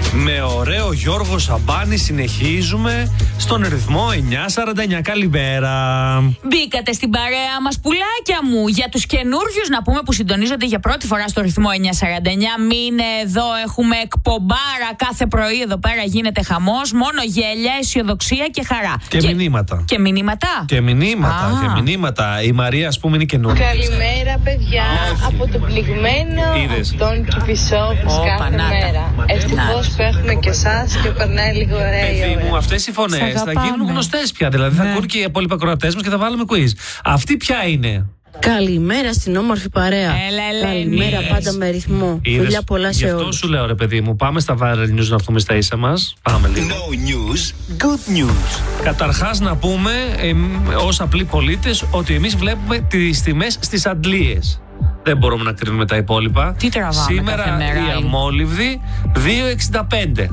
Με ωραίο Γιώργο Σαμπάνη συνεχίζουμε στον ρυθμό 949. Καλημέρα. Μπήκατε στην παρέα μας, πουλάκια μου. Για τους καινούριους να πούμε που συντονίζονται για πρώτη φορά στο ρυθμό 949, μείνε εδώ, έχουμε εκπομπάρα κάθε πρωί. Εδώ πέρα γίνεται χαμός. Μόνο γέλια, αισιοδοξία και χαρά. Και μηνύματα. Και μηνύματα. Και μηνύματα. Η Μαρία, ας πούμε, είναι καινούργια. Καλημέρα, παιδιά. Από το πληγμένο τον Κηφισό κάθε μέρα. Ευτυχώς που έχουμε και εσάς και περνάει λίγο ωραία. Παιδί μου, αυτές οι φωνές θα γίνουν γνωστές πια. Δηλαδή θα ακούν και οι υπόλοιποι ακροατές μας και θα βάλουμε quiz. Αυτή ποια είναι? Καλημέρα στην όμορφη παρέα. Καλημέρα πάντα με ρυθμό. Φιλιά πολλά σε όλους. Γι' αυτό σου λέω, ρε παιδί μου, πάμε στα viral news να έρθουμε στα ίσα μας. Πάμε λίγο. No news, good news. Καταρχάς να πούμε ως απλοί πολίτες ότι εμείς βλέπουμε τις τιμές στις αντλίες. Δεν μπορούμε να κρίνουμε τα υπόλοιπα. Τι τραβάμε σήμερα κάθε μέρα, η αμόλυβδη 2,65.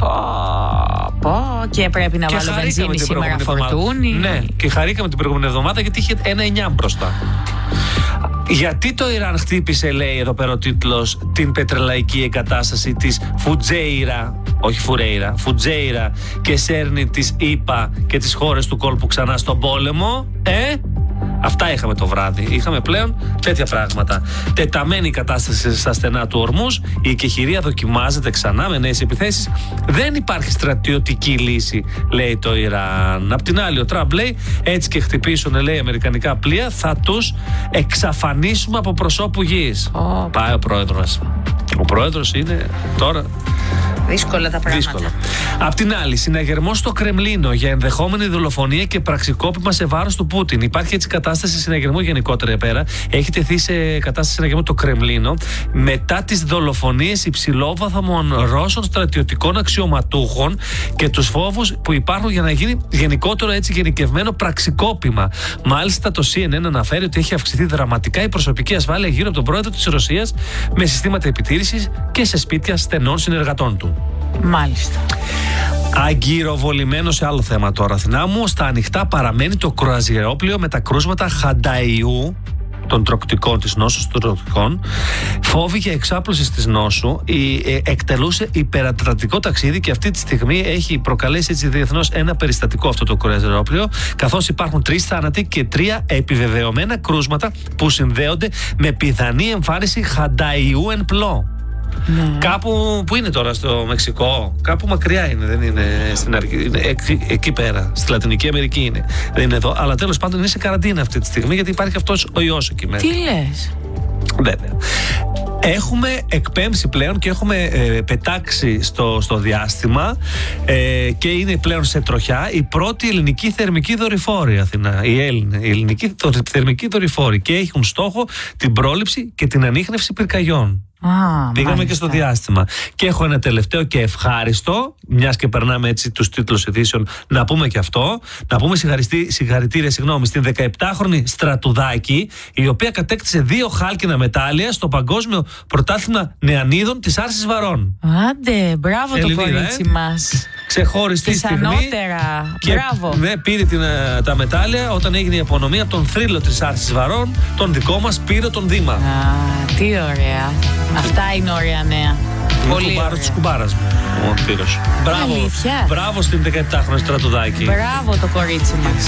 Και πρέπει να βάλω βενζίνη σήμερα, φορτούνι. Ναι, και χαρήκαμε την προηγούμενη εβδομάδα γιατί είχε 1,9 μπροστά. Γιατί το Ιράν χτύπησε, λέει εδώ πέρα ο τίτλος, την πετρελαϊκή εγκατάσταση της Φουτζέιρα, όχι Φουρέιρα, Φουτζέιρα, και σέρνει τις ΗΠΑ και τις χώρες του κόλπου ξανά στον πόλεμο? Αυτά είχαμε το βράδυ. Είχαμε πλέον τέτοια πράγματα. Τεταμένη η κατάσταση στα στενά του Ορμούζ. Η εκεχηρία δοκιμάζεται ξανά με νέες επιθέσεις. Δεν υπάρχει στρατιωτική λύση, λέει το Ιράν. Απ' την άλλη, ο Τραμπ λέει, έτσι και χτυπήσουν, λέει, αμερικανικά πλοία, θα τους εξαφανίσουμε από προσώπου γης. Πάει ο πρόεδρος. Ο πρόεδρος είναι τώρα. Δύσκολα τα πράγματα. Δύσκολα. Απ' την άλλη, συναγερμός στο Κρεμλίνο για ενδεχόμενη δολοφονία και πραξικόπημα σε βάρος του Πούτιν. Υπάρχει έτσι κατάσταση συναγερμού γενικότερα πέρα. Έχει τεθεί σε κατάσταση συναγερμού το Κρεμλίνο μετά τις δολοφονίες υψηλόβαθμων Ρώσων στρατιωτικών αξιωματούχων και τους φόβους που υπάρχουν για να γίνει γενικότερο έτσι γενικευμένο πραξικόπημα. Μάλιστα, το CNN αναφέρει ότι έχει αυξηθεί δραματικά η προσωπική ασφάλεια γύρω από τον πρόεδρο της Ρωσίας με συστήματα επιτήρησης και σε σπίτια στενών συνεργατών του. Μάλιστα. Αγκυροβολημένο σε άλλο θέμα τώρα, Αθηνά μου. Στα ανοιχτά παραμένει το κρουαζιερόπλοιο με τα κρούσματα Χανταϊού, των τροκτικών της νόσου, των τροκτικών. Φόβη για εξάπλωση της νόσου. Εκτελούσε υπερατλαντικό ταξίδι και αυτή τη στιγμή έχει προκαλέσει έτσι διεθνώς ένα περιστατικό αυτό το κρουαζιερόπλοιο, καθώς υπάρχουν 3 θάνατοι και 3 επιβεβαιωμένα κρούσματα που συνδέονται με πιθανή εμφάνιση Χανταϊού εν πλώ. Ναι. Κάπου που είναι τώρα στο Μεξικό, κάπου μακριά είναι, δεν είναι στην αρχή, είναι εκεί πέρα, στη Λατινική Αμερική είναι, δεν είναι εδώ, αλλά τέλος πάντων είναι σε καραντίνα αυτή τη στιγμή γιατί υπάρχει αυτός ο ιός εκεί μέσα. Τι λες? Βέβαια. Έχουμε εκπέμψει πλέον και έχουμε πετάξει στο διάστημα και είναι πλέον σε τροχιά η πρώτη ελληνική θερμική δορυφόρη, Αθηνά. Η ελληνική θερμική δορυφόρη, και έχουν στόχο την πρόληψη και την ανίχνευση πυρκαγιών. Πήγαμε και στο διάστημα. Και έχω ένα τελευταίο και ευχάριστο, μιας και περνάμε έτσι τους τίτλους ειδήσεων, να πούμε και αυτό. Να πούμε συγχαρητήρια στην 17χρονη Στρατουδάκη, η οποία κατέκτησε 2 χάλκινα μετάλλια στο Παγκόσμιο Πρωτάθλημα Νεανίδων της Άρσης Βαρών. Άντε, μπράβο το κορίτσι μας. Ξεχωριστή στιγμή. Ανώτερα. Μπράβο. Ναι, πήρε τα μετάλλια όταν έγινε η απονομή από τον θρύλο της Άρσης Βαρών, τον δικό μας Πύρο τον Δήμα. Τι ωραία. Αυτά είναι ωραία νέα. Πολύ κουμπάρος της κουμπάρας μου, ο Πύρος. Μπράβο στην 17χρονη Στρατουδάκη. Μπράβο το κορίτσι μας.